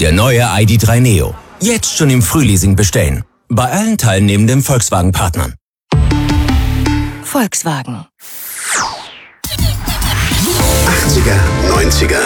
Der neue ID.3 Neo. Jetzt schon im Frühleasing bestellen. Bei allen teilnehmenden Volkswagen-Partnern. Volkswagen. 80er, 90er.